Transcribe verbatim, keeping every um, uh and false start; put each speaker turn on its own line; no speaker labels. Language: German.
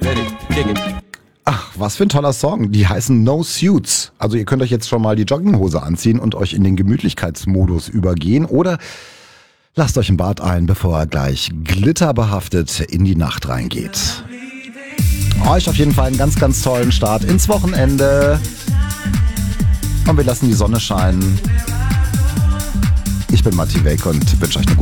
Ach, was für ein toller Song. Die heißen No Suits. Also ihr könnt euch jetzt schon mal die Jogginghose anziehen und euch in den Gemütlichkeitsmodus übergehen oder lasst euch ein Bad ein, bevor er gleich glitterbehaftet in die Nacht reingeht. Euch auf jeden Fall einen ganz, ganz tollen Start ins Wochenende. Und wir lassen die Sonne scheinen. Ich bin Matti Weg und wünsche euch eine gute